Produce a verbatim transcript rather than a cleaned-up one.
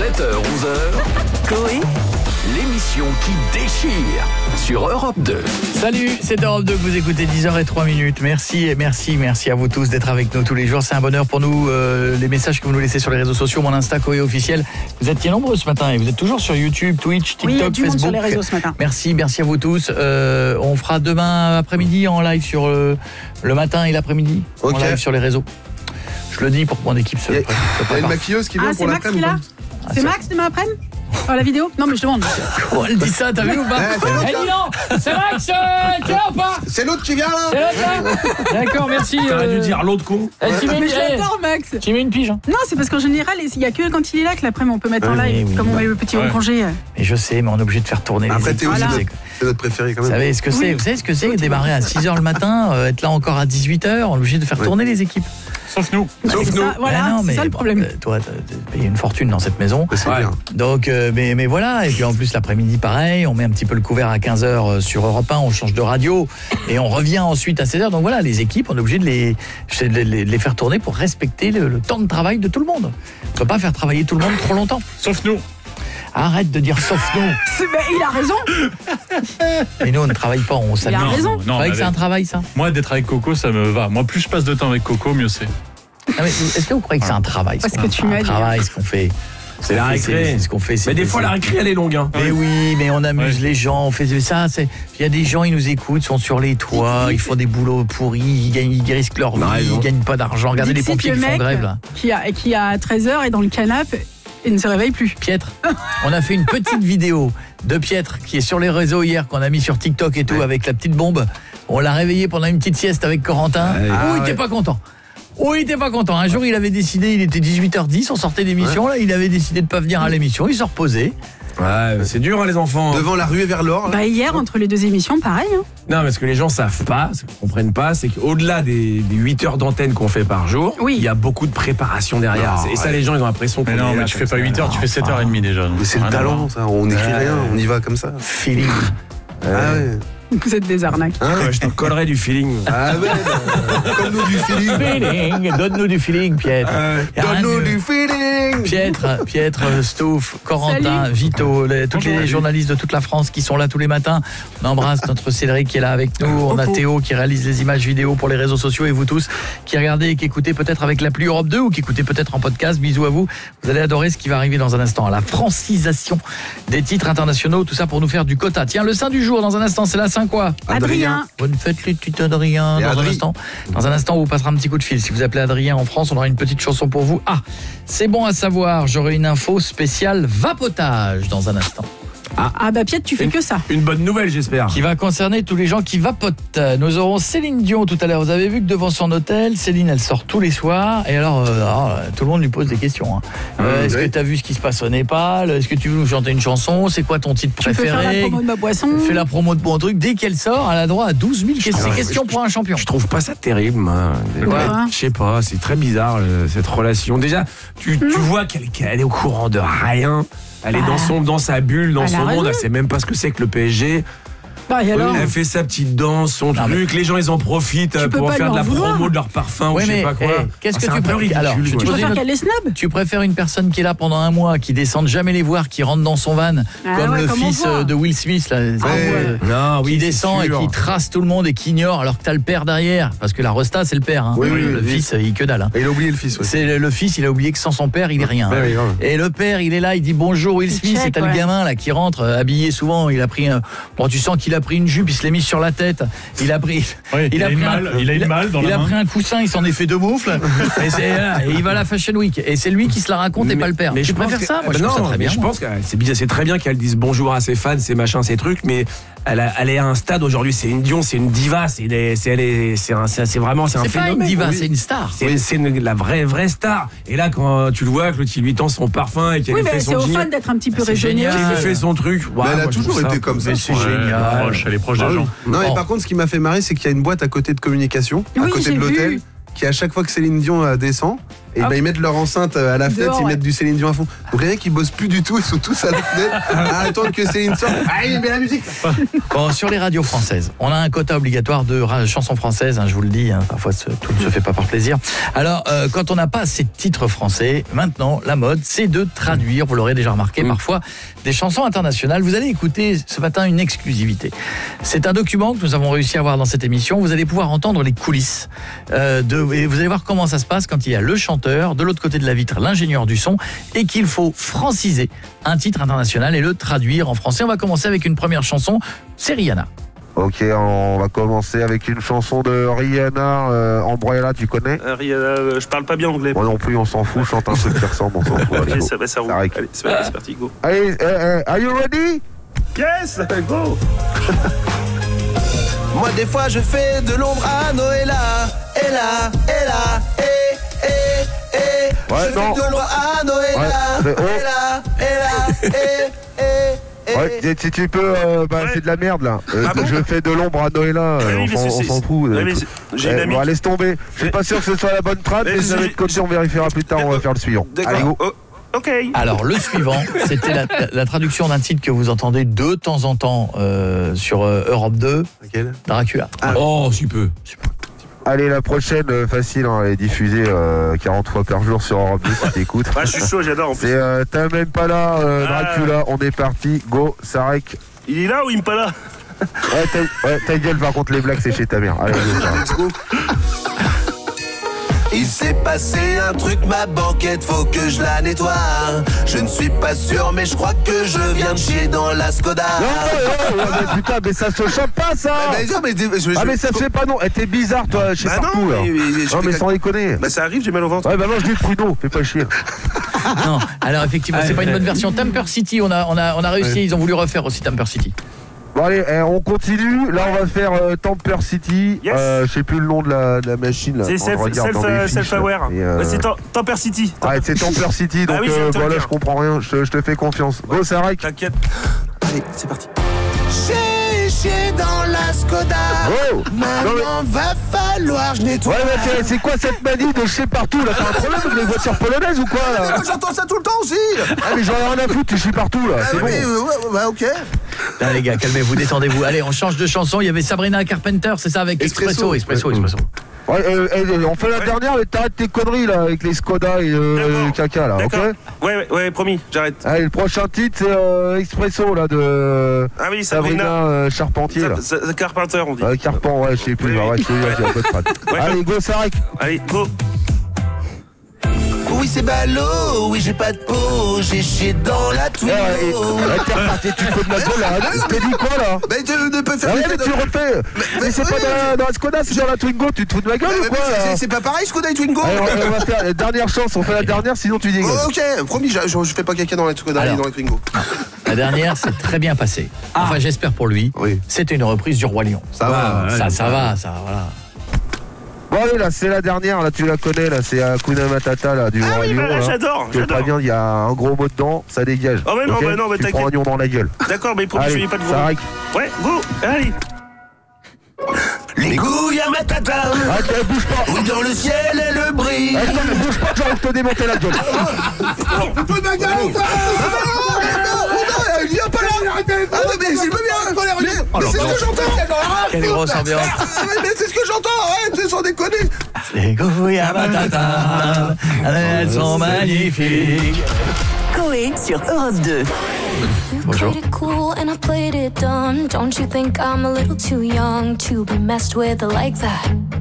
sept heures onze heures, Coé, l'émission qui déchire sur Europe deux. Salut, c'est Europe deux que vous écoutez, dix heures zéro trois minutes. Merci et merci, merci à vous tous d'être avec nous tous les jours. C'est un bonheur pour nous, euh, les messages que vous nous laissez sur les réseaux sociaux, mon Insta Coé officiel. Vous étiez nombreux ce matin et vous êtes toujours sur YouTube, Twitch, TikTok, oui, il y a du Facebook. monde sur les réseaux ce matin. Merci, merci à vous tous. Euh, on fera demain après-midi en live sur euh, le matin et l'après-midi, okay. en live sur les réseaux. Je le dis pour que mon équipe se, il y a, se prépare. Il y a une maquilleuse qui vient ah, pour l'après-midi. Ah, c'est Max qui l'a. C'est Max demain après-midi oh, la vidéo? Non mais je demande. Oh, elle dit ça, t'as vu ou pas? Elle dit non, c'est Max, euh, tu es là ou pas? C'est l'autre qui vient là. C'est l'autre là. D'accord, merci. T'aurais euh... dû dire l'autre con. Eh, tu mets mais une... je l'adore Max. Tu mets une pige hein? Non, c'est parce qu'en général, il n'y a que quand il est là que l'après-midi on peut mettre oui, en live, oui, comme oui, on bah. met le petit ouais. en congé. Et je sais, mais on est obligé de faire tourner après, les équipes. Après, voilà. c'est notre préféré quand même. Vous savez ce que c'est? Oui. Vous savez ce que c'est? Démarrer à six heures le matin, euh, être là encore à dix-huit heures, on est obligé de faire oui. tourner les équipes. Sauf nous. Bah, Sauf nous. Ça, voilà, bah non, c'est mais ça le problème. Bon, euh, toi, t'as payé une fortune dans cette maison. C'est ouais. bien. Donc, euh, mais, mais voilà. Et puis en plus, l'après-midi, pareil. On met un petit peu le couvert à quinze heures sur Europe un. On change de radio. Et on revient ensuite à seize heures. Donc voilà, les équipes, on est obligé de les, de les, de les faire tourner pour respecter le, le temps de travail de tout le monde. On ne peut pas faire travailler tout le monde trop longtemps. Sauf nous. Arrête de dire sauf nous. Mais il a raison. Mais nous, on ne travaille pas, on s'amuse. Il a raison. C'est vrai que c'est un travail, ça. Moi, d'être avec Coco, ça me va. Moi, plus je passe de temps avec Coco, mieux c'est. Non, mais est-ce que vous croyez que c'est un travail? Parce que tu m'as un dit. travail, ce qu'on fait. C'est la récré. C'est ce qu'on fait. Mais des fois, la récré, elle est longue. Hein. Mais oui, mais on amuse ouais. les gens. On fait ça. Il y a des gens, ils nous écoutent, sont sur les toits, ils font des boulots pourris, ils, gagnent, ils risquent leur vie, ils ne gagnent pas d'argent. Regardez les pompiers qui font grève là. Qui a, qui a treize heures est dans le canapé et ne se réveille plus. Pietre, on a fait une petite vidéo de Pietre qui est sur les réseaux hier, qu'on a mis sur TikTok et tout, ouais. avec la petite bombe. On l'a réveillé pendant une petite sieste avec Corentin. Ouais. Ah, oh, il était ouais. pas content. Oh, il était pas content. Un jour, il avait décidé, il était dix-huit heures dix, on sortait d'émission, ouais. là, il avait décidé de pas venir à l'émission, il se reposait. Ouais, c'est dur, hein, les enfants. Devant la ruée vers l'or. Bah, hier, entre les deux émissions, pareil. Hein. Non, mais ce que les gens savent pas, ce qu'ils comprennent pas, c'est qu'au-delà des, des huit heures d'antenne qu'on fait par jour, oui. il y a beaucoup de préparation derrière. Non, et ça, ouais. les gens, ils ont l'impression qu'on mais non, est mais là, tu fais pas huit heures, tu fais sept heures trente déjà. Mais c'est le talent, ça. On n'écrit rien, on y va comme ça. Feeling. Ah ouais. Vous êtes des arnaques. Hein ouais, je te collerai du feeling. Ah ouais, donne-nous du feeling. Feeling, donne-nous du feeling, Pietre. Euh, donne-nous du feeling. Pietre, Pietre, Stouff, Corentin, Salut. Vito, les, tous les journalistes de toute la France qui sont là tous les matins. On embrasse notre Cédric qui est là avec nous. On a Théo qui réalise les images vidéo pour les réseaux sociaux et vous tous qui regardez et qui écoutez peut-être avec l'appli Europe deux ou qui écoutez peut-être en podcast. Bisous à vous. Vous allez adorer ce qui va arriver dans un instant. La francisation des titres internationaux, tout ça pour nous faire du quota. Tiens, le saint du jour dans un instant, c'est la Saint quoi? Adrien. Bonne fête les petites Adrien. Dans un instant, dans un instant, on vous passera un petit coup de fil. Si vous appelez Adrien en France, on aura une petite chanson pour vous. Ah, c'est bon à savoir, j'aurai une info spéciale vapotage dans un instant. Ah, ah bah Piet, tu fais une, que ça. Une bonne nouvelle, j'espère. Qui va concerner tous les gens qui vapotent. Nous aurons Céline Dion tout à l'heure. Vous avez vu que devant son hôtel, Céline, elle sort tous les soirs. Et alors, euh, alors tout le monde lui pose des questions. Hein. Euh, mmh, est-ce oui. que tu as vu ce qui se passe au Népal? Est-ce que tu veux nous chanter une chanson? C'est quoi ton titre préféré? Tu peux faire la promo de ma boisson. Fais la promo de mon truc. Dès qu'elle sort, elle a droit à douze mille questions, questions pour un champion. Je trouve pas ça terrible. Moi. Ouais, je sais pas, c'est très bizarre cette relation. Déjà, tu, mmh. tu vois qu'elle, qu'elle est au courant de rien. Elle est dans, son, dans sa bulle, dans elle son monde, elle sait même pas ce que c'est que le P S G. Bah, et alors elle fait sa petite danse, son non, truc, les gens ils en profitent pour faire de la vouloir. promo de leur parfum ouais, ou je sais pas quoi. Eh, qu'est-ce ah, que tu préfères Alors, tu préfères qu'elle est snob? Tu préfères une personne qui est là pendant un mois, qui descende jamais les voir, qui rentre dans son van, ah, comme ouais, le comme fils de Will Smith là, ah, ouais. non, oui, qui descend et qui trace tout le monde et qui ignore alors que t'as le père derrière, parce que la resta c'est le père. Hein. Oui, oui, le oui. fils il que dalle. Hein. Et il a oublié le fils. Ouais. C'est le fils, il a oublié que sans son père il est rien. Ouais, hein. oui, et le père il est là, il dit bonjour Will Smith, et t'as le gamin là qui rentre habillé souvent, il a pris un... bon tu sens qu'il a pris une jupe, il se l'est mis sur la tête. Il a pris, oui, il, il, a a pris mal, un, il a une malle dans il la a main. pris un coussin, il s'en est fait deux moufles. et, c'est, et il va à la Fashion Week. Et c'est lui qui se la raconte mais, et pas le père. Mais tu je préfères que, ça Moi, bah je non, trouve ça très bien. Je pense que c'est, bien, c'est très bien qu'elle dise bonjour à ses fans, ses machins, ses trucs, mais elle, a, elle est à un stade aujourd'hui. C'est une Dion, c'est une diva, c'est, des, c'est, elle est, c'est, un, c'est, c'est vraiment c'est un c'est phénomène. C'est pas une diva, oui. c'est une star. C'est, c'est une, la vraie vraie star. Et là, quand tu le vois, que l'autre lui tend son parfum et qu'elle oui, fait son c'est jean, aux fans d'être un petit peu régénieux. Qui fait son truc. Ouais, elle a toujours été comme ça. C'est génial. Elle est proche des gens. Non, mais par contre, ce qui m'a fait marrer, c'est qu'il y a une boîte à côté de communication, à côté de l'hôtel, qui à chaque fois que Céline Dion descend, et ben, ils mettent leur enceinte à la fenêtre, Dehors, ils ouais. mettent du Céline Dion à fond. Donc les mecs qui bossent plus du tout, ils sont tous à la fenêtre à attendre que Céline sorte. Ah, il met la musique. Bon, sur les radios françaises, on a un quota obligatoire de ra- chansons françaises, hein, je vous le dis, hein, parfois ce- tout ne se fait pas par plaisir. Alors, euh, quand on n'a pas assez de titres français, maintenant, la mode, c'est de traduire, vous l'aurez déjà remarqué, Mmh. parfois, des chansons internationales. Vous allez écouter ce matin une exclusivité. C'est un document que nous avons réussi à voir dans cette émission. Vous allez pouvoir entendre les coulisses. Euh, de, et vous allez voir comment ça se passe quand il y a le chanteur, de l'autre côté de la vitre, l'ingénieur du son, et qu'il faut franciser un titre international et le traduire en français. On va commencer avec une première chanson, c'est Rihanna. Ok, on va commencer avec une chanson de Rihanna, euh, Umbrella, tu connais? Euh, Rihanna, euh, je parle pas bien anglais. Moi non plus, on s'en fout, chante un truc qui ressemble, on s'en fout. Allez, Ok, go. ça va, ça roule. Ça Allez, règle. c'est parti, c'est parti, go. Allez, euh, euh, are you ready? Yes, go. Moi des fois je fais de l'ombre à Noëlla, et là, et là, et, et, et. Ouais, je non. fais de l'ombre à Noëlla, Ouais, mais oh. et là, et là, et, et, et. Ouais, si- si tu peux, euh, bah, Ouais. c'est de la merde là. Euh, Ah bon je fais de l'ombre à Noëlla, euh, Ouais, oui, on mais s'en- c'est- on s'en c'est- fout. ouais, euh, mais tout. c'est- j'ai Eh, une amie bon, qui- laisse tomber. Je suis Mais- pas sûr que ce soit la bonne trame, Mais mais ça va j'ai- être comme ça, on vérifiera plus tard, on va faire le suivant. Allez, go. Oh, ok. Alors, le suivant, c'était la, la traduction d'un titre que vous entendez de temps en temps euh, sur euh, Europe deux, Laquelle? Dracula. Oh, si peu. Allez, la prochaine, euh, facile, hein, elle est diffusée euh, quarante fois par jour sur Europe deux si t'écoutes. Ah, je suis chaud, j'adore en C'est plus. euh, t'as même pas là, euh, Ah. Dracula, on est parti, go, Sarek. Il est là ou il me pas là? Ouais, ta, ouais, ta gueule, par contre, les blagues, c'est chez ta mère. Allez, go, Sarek. Il s'est passé un truc, ma banquette, faut que je la nettoie. Je ne suis pas sûr, mais je crois que je viens de chier dans la Skoda. Non, non, non, mais putain, mais ça se chope pas, ça. Bah, bah, non, mais, je- je- Ah, mais ça se fait pas, non. Eh, t'es bizarre, toi, je sais Bah partout, non, là. mais- mais- je Non, mais fais- sans déconner. Bah, ça arrive, j'ai mal au ventre. Ouais, bah non, je dis Pruno, fais pas chier. Non, alors effectivement, c'est pas une bonne version. Tamper City, on a, on a, on a réussi, ils ont voulu refaire aussi Tamper City. Bon, allez, eh, on continue. Là, on va faire euh, Tamper City. Yes. Euh, je sais plus le nom de la, de la machine, là. C'est Quand je self, regarde self, dans les euh, fiches, self-aware. là. Et, euh, Ouais, c'est Tam- Tamper City. Ouais, c'est Tamper City, donc Ah oui, je viens euh, de te le voilà, dire. je comprends rien. Je, je te fais confiance. Go, Sarek. T'inquiète. Allez, c'est parti. J'ai chié dans la Skoda. Oh. Non, mais- Maintenant va falloir je nettoie. Ouais, mais c'est- c'est quoi cette manie de chier partout, là? T'as un problème avec les voitures polonaises ou quoi, là? Moi, j'entends ça tout le temps aussi. Ah, mais j'en ai rien à foutre, tu chies partout, là. Ah, C'est bon. mais, euh, ouais, ouais, bah, ok. Là, les gars, calmez-vous, détendez-vous. Allez, on change de chanson. Il y avait Sabrina Carpenter, c'est ça, avec Espresso. Espresso. Espresso, Espresso. Ouais, euh, euh, on fait la dernière, mais t'arrêtes tes conneries, là, avec les Skoda et euh, D'accord. le caca, là, ok? D'accord. Ouais, ouais, ouais, promis, j'arrête. Allez, le prochain titre, c'est euh, Expresso, là, de Ah oui, Sabrina Sabrina. euh, Charpentier, là. Ça- ça- Carpenter, on dit. Euh, Carpent, ouais, je sais plus, Oui, ouais, oui. c'est lui, j'ai un peu de crade. Ouais. Allez, go, Sarek. Allez, go. Oui, c'est ballot. Oui, j'ai pas de peau. J'ai chié dans la Eh, Twingo. ouais, et- ouais, t'es reparti, tu te fous de ma gueule, là. Je t'ai dit quoi, là? Mais tu ne peux Ah faire ouais, que mais de- tu refais. Mais c'est oui, pas dans la, dans la Skoda, c'est dans la Twingo, tu te fous de ma gueule Mais- ou quoi, mais c'est- là? C'est pas pareil, Skoda et Twingo. Allez, on, on va faire la dernière chance, on fait la dernière, sinon tu dégages. Oh, ok, promis, je, je, je fais pas caca dans la Skoda et Alors. dans la Twingo. La dernière, c'est très bien passé. Enfin, j'espère pour lui. Oui. C'était une reprise du Roi Lion. Ça va. Ça, ça va, ça, voilà. Bon, allez, là, c'est la dernière, là, tu la connais, là, c'est Hakuna Matata, là, du Ah Roi oui, Lion, bah là, là. j'adore, Je te j'adore. préviens, il y a un gros mot dedans, ça dégage. Oh, mais non, ok bah non, mais tu prends un t'inquiète. oignon dans la gueule. D'accord, mais promis, je Allez, n'ai pas de gros. Sarek. Ouais, go. Allez. Les couilles à ma tata. Ah, t'es- bouge pas. Oui, dans le ciel et le bris. Attends, mais bouge pas, j'arrive de te démonter la gueule. Peu de ma gueule, ou quoi? Il vient pas là. Ah, mais c'est pas bien. Mais, mais c'est ce que j'entends. Quelle grosse ambiance. Ah, mais, mais c'est ce que j'entends. Arrête, sans déconner. Les couilles à patata, elles sont magnifiques. Coé sur Europe deux. Bonjour. Played it cool and I played it dumb. Don't you think I'm a little too young to be messed with like that?